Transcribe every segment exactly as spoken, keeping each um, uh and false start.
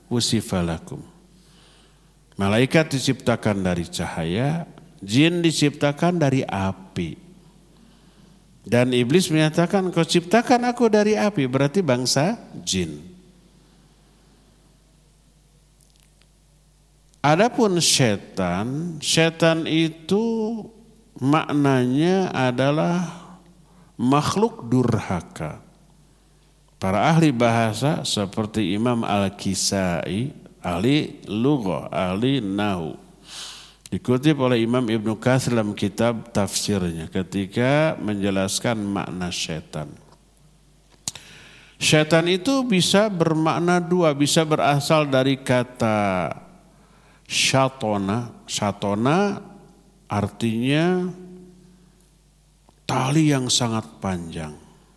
wusifa lakum. Malaikat diciptakan dari cahaya, jin diciptakan dari api. Dan iblis menyatakan, kau ciptakan aku dari api, berarti bangsa jin. Adapun setan, setan itu maknanya adalah makhluk durhaka. Para ahli bahasa seperti Imam Al-Kisai, ahli lughah, ahli nahu, dikutip oleh Imam Ibnu Katsir dalam kitab tafsirnya ketika menjelaskan makna setan. Setan itu bisa bermakna dua, bisa berasal dari kata syatona. Syatona artinya tali yang sangat panjang.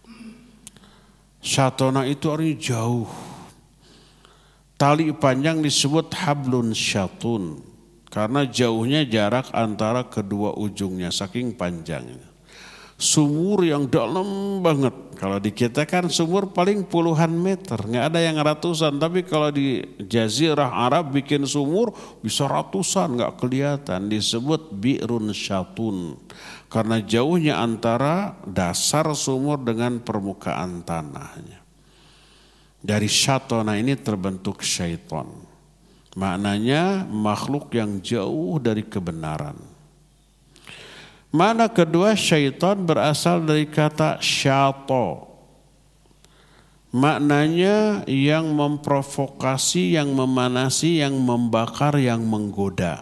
Syatona itu artinya jauh. Tali panjang disebut hablun syatun karena jauhnya jarak antara kedua ujungnya saking panjangnya. Sumur yang dalam banget. Kalau di kita kan sumur paling puluhan meter, nggak ada yang ratusan. Tapi kalau di Jazirah Arab bikin sumur bisa ratusan, nggak kelihatan. Disebut bi'run syatun karena jauhnya antara dasar sumur dengan permukaan tanahnya. Dari syatona ini terbentuk syaitan. Maknanya makhluk yang jauh dari kebenaran. Makna kedua, syaitan berasal dari kata syato. Maknanya yang memprovokasi, yang memanasi, yang membakar, yang menggoda.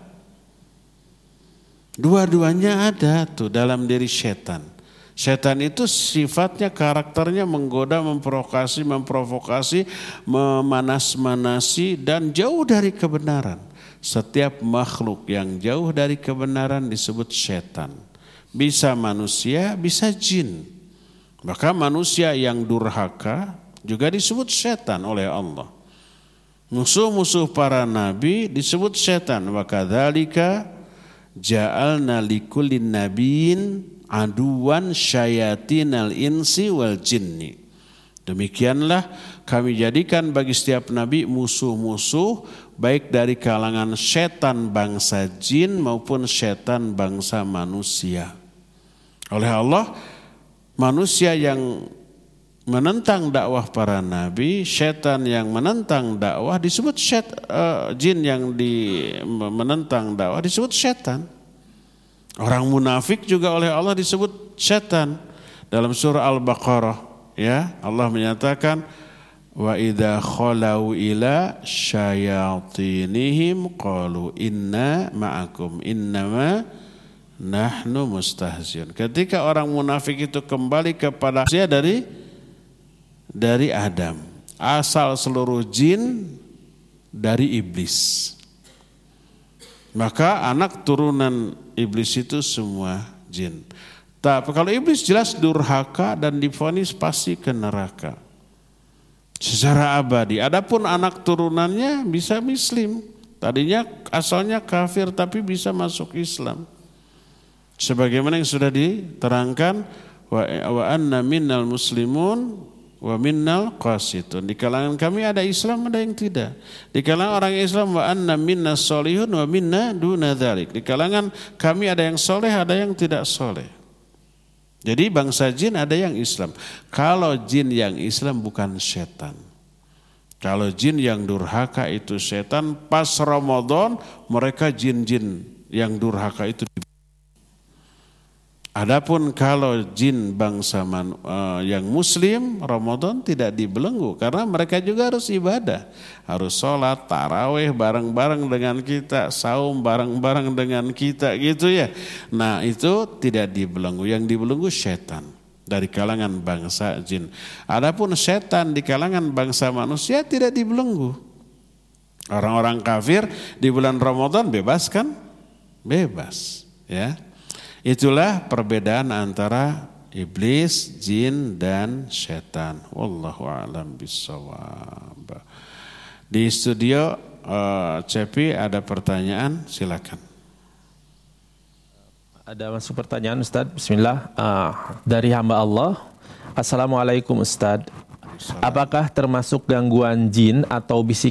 Dua-duanya ada tuh dalam diri setan. Setan itu sifatnya, karakternya menggoda, memprovokasi, memprovokasi, memanas-manasi dan jauh dari kebenaran. Setiap makhluk yang jauh dari kebenaran disebut setan. Bisa manusia, bisa jin. Maka manusia yang durhaka juga disebut setan oleh Allah. Musuh-musuh para nabi disebut setan. Wa kadzalika ja'alna likullin nabiyyin aduwan syayatinal insi wal jinni. Demikianlah kami jadikan bagi setiap nabi musuh-musuh baik dari kalangan setan bangsa jin maupun setan bangsa manusia. Oleh Allah, manusia yang menentang dakwah para nabi, setan yang menentang dakwah disebut set, uh, jin yang di, menentang dakwah disebut setan. Orang munafik juga oleh Allah disebut setan. Dalam surah Al-Baqarah, ya, Allah menyatakan wa idza khalau ila syayatinihim qalu inna ma'akum innama nahnu mustahziun. Ketika orang munafik itu kembali kepada manusia dari dari Adam, asal seluruh jin dari iblis. Maka anak turunan iblis itu semua jin. Tapi kalau iblis jelas durhaka dan divonis pasti ke neraka secara abadi. Adapun anak turunannya bisa muslim. Tadinya asalnya kafir tapi bisa masuk Islam. Sebagaimana yang sudah diterangkan wa, wa anna minnal muslimun wa minnal qasitun. Di kalangan kami ada Islam, ada yang tidak. Di kalangan orang Islam wa anna minnas solihun wa minna duna dzalik. Di kalangan kami ada yang soleh, ada yang tidak soleh. Jadi bangsa jin ada yang Islam. Kalau jin yang Islam bukan setan. Kalau jin yang durhaka itu setan, pas Ramadan mereka jin-jin yang durhaka itu. Adapun kalau jin bangsa man, uh, yang muslim Ramadan tidak dibelenggu karena mereka juga harus ibadah, harus sholat taraweh bareng-bareng dengan kita, saum bareng-bareng dengan kita gitu ya. Nah itu tidak dibelenggu, yang dibelenggu setan dari kalangan bangsa jin. Adapun setan di kalangan bangsa manusia tidak dibelenggu. Orang-orang kafir di bulan Ramadan bebas kan? Bebas ya. Itulah perbedaan antara iblis, jin, dan setan. Wallahu a'lam bishawab. Di studio uh, Cepi ada pertanyaan, silakan. Ada masuk pertanyaan Ustaz. Bismillah. Uh, dari hamba Allah. Assalamualaikum Ustaz. Apakah termasuk gangguan jin atau bisikan